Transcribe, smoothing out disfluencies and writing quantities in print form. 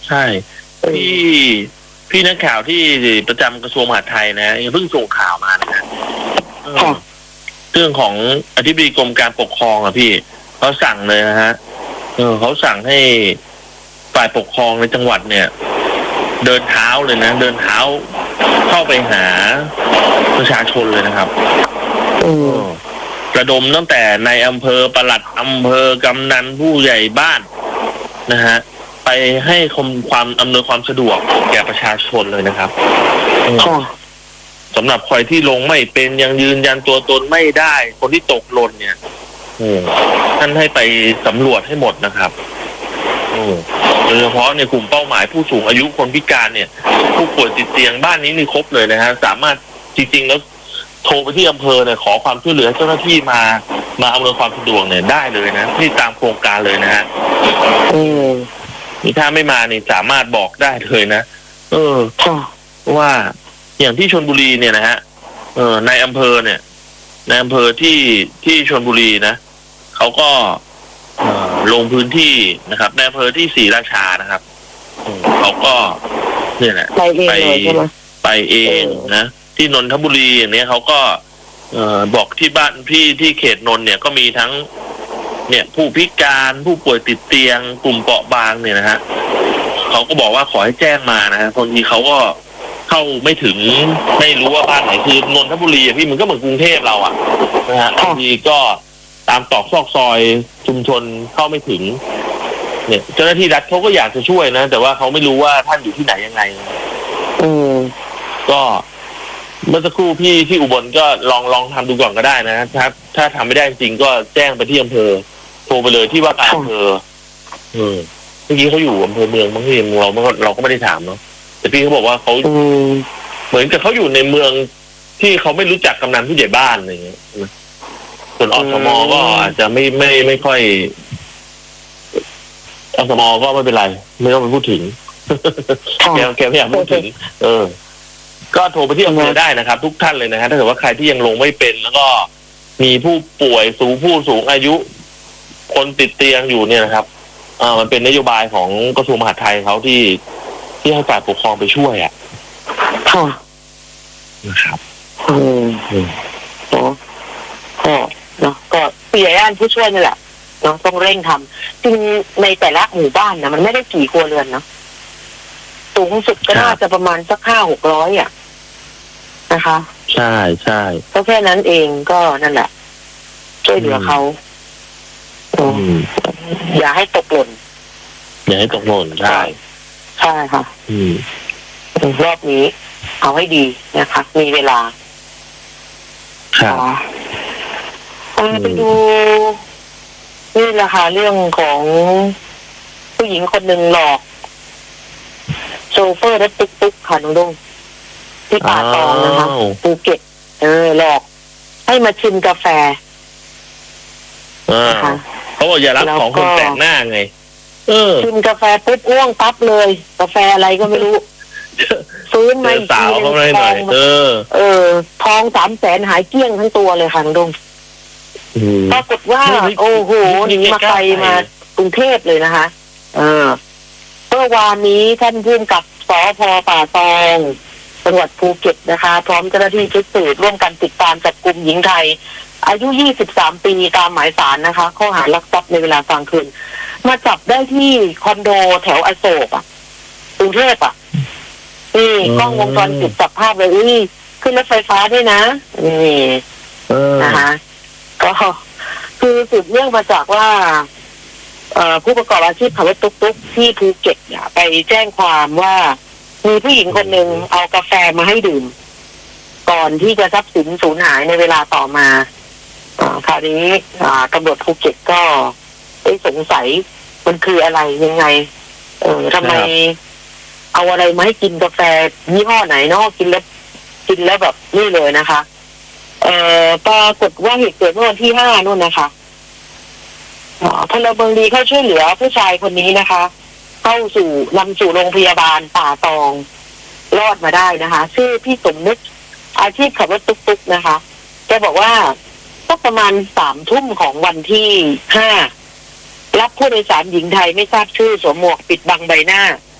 ใช่พี่พี่นักข่าวที่ประจำกระทรวงมหาดไทยนะเพิ่งส่งข่าวมานะฮะเรื่องของอธิบดีกรมการปกครองอ่ะพี่เขาสั่งเลยนะฮะเขาสั่งให้ฝ่ายปกครองในจังหวัดเนี่ย เดินเท้าเลยนะเดินเท้าเข้าไปหาประชาชนเลยนะครับระดมตั้งแต่ในอำเภอปลัดอำเภอกำนันผู้ใหญ่บ้านนะฮะไปให้ความอำนวยความสะดวกแก่ประชาชนเลยนะครับสำหรับใครที่ลงไม่เป็นยังยืนยันตัวตนไม่ได้คนที่ตกหล่นเนี่ยท่านให้ไปสำรวจให้หมดนะครับโดยเฉพาะในกลุ่มเป้าหมายผู้สูงอายุคนพิการเนี่ยผู้ป่วยติดเตียงบ้านนี้นี่ครบเลยนะฮะสามารถจริงๆแล้วโทรไปที่อำเภอเนี่ยขอความช่วยเหลือเจ้าหน้าที่มาอำนวยความสะดวกเนี่ยได้เลยนะที่ตามโครงการเลยนะฮะนี่ถ้าไม่มานี่สามารถบอกได้เลยนะว่าอย่างที่ชลบุรีเนี่ยนะฮะในอำเภอเนี่ยในอำเภอที่ชลบุรีนะเขาก็ลงพื้นที่นะครับในอำเภอที่ศรีราชานะครับเขาก็เนี่ยแหละไปเองนะที่นนทบุรีอย่างนี้เขาก็บอกที่บ้านที่เขตนนท์เนี่ยก็มีทั้งเนี่ยผู้พิการผู้ป่วยติดเตียงกลุ่มเปราะบางเนี่ยนะฮะเขาก็บอกว่าขอให้แจ้งมานะฮะบางทีเขาก็เข้าไม่ถึงไม่รู้ว่าบ้านไหนคือนนทบุรีพี่มันก็เหมือนกรุงเทพเราอะนะฮะบางทีก็ตามตอกซอกซอยชุมชนเข้าไม่ถึงเนี่ยเจ้าหน้าที่รัฐเขาก็อยากจะช่วยนะแต่ว่าเขาไม่รู้ว่าท่านอยู่ที่ไหนยังไงก็เมื่อสักครู่พี่ที่อุบลก็ลองทำดูก่อนก็ได้นะครับถ้าทำไม่ได้จริงก็แจ้งไปที่อำเภอโทรไปเลยที่ว่าการอำเภอเมื่อกี้เขาอยู่อำเภอเมืองบางทีเราก็ไม่ได้ถามเนาะแต่พี่เขาบอกว่าเขาเหมือนกับเขาอยู่ในเมืองที่เขาไม่รู้จักกำนันผู้ใหญ่บ้านอะไรอย่างเงี้ยส่วนอสมก็อาจจะไม่ค่อยอสมก็ไม่เป็นไรไม่ต้องไปพูดถึงแกไม่อยากพูดถึงก็โทรไปที่อำเภอได้นะครับทุกท่านเลยนะฮะถ้าเกิดว่าใครที่ยังลงไม่เป็นแล้วก็มีผู้ป่วยผู้สูงอายุคนติดเตียงอยู่เนี่ยนะครับมันเป็นนโยบายของกระทรวงมหาดไทยเขาที่ให้ฝ่ายปกครองไปช่วยนะครับก็ผู้ใหญ่บ้านผู้ช่วยนี่แหละเนาะต้องเร่งทำจริงในแต่ละหมู่บ้านนะมันไม่ได้กี่ครัวเรือนเนาะสูงสุดก็น่าจะประมาณสัก500-600นะคะใช่ก็แค่นั้นเองก็นั่นแหละช่วยเหลือเขาอย่าให้ตกหล่นใช่ค่ะรอบนี้เอาให้ดีนะคะมีเวลาไปดูนี่แหละค่ะเรื่องของผู้หญิงคนหนึ่งหลอกโชเฟอร์รถตุ๊กค่ะน้องดงที่ป่าตองนะคะภูเก็ตหลอกให้มาชิมกาแฟเขาบอกอย่ารับของคนแปลกหน้าไงชิมกาแฟปุ๊บอ้วงปั๊บเลยกาแฟอะไรก็ไม่รู้ฟื้นมาอีกทีนึงทอง300,000หายเกลี้ยงทั้งตัวเลยค่ะน้องดงปรากฏว่าโอ้โหมาไกลมากรุงเทพเลยนะคะเมื่อวานนี้ท่านผู้กำกับสภ.ป่าตองจังหวัดภูเก็ตนะคะพร้อมเจ้าหน้าที่ชุดสืบร่วมกันติดตามจับกุมหญิงไทยอายุ23 ปีตามหมายศาลนะคะข้อหาลักทรัพย์ในเวลากลางคืนมาจับได้ที่คอนโดแถวอโศกกรุงเทพนี่กล้องวงจรปิดจับภาพเลยขึ้นรถไฟฟ้าด้วยนะนี่นะคะก็คือสืบเนื่องมาจากว่าผู้ประกอบอาชีพขับรถตุ๊กที่ภูเก็ตไปแจ้งความว่ามีผู้หญิงคนหนึ่งเอากาแฟมาให้ดื่มก่อนที่จะทรัพย์สินสูญหายในเวลาต่อมาคราวนี้ตำรวจภูเก็ตก็ได้สงสัยมันคืออะไรยังไงทำไมเอาอะไรมาให้กินกาแฟยี่ห้อไหนเนาะกินแล้วแบบนี่เลยนะคะปรากฏว่าเหตุเกิดเมื่อวันที่5นู่นนะคะพลเมืองดีเข้าช่วยเหลือผู้ชายคนนี้นะคะนำสู่โรงพยาบาลป่าตองรอดมาได้นะคะชื่อพี่สมนึกอาชีพขับรถตุ๊กนะคะแกบอกว่าก็ประมาณ3 ทุ่มของวันที่5รับผู้โดยสารหญิงไทยไม่ทราบชื่อสวมหมวกปิดบังใบหน้า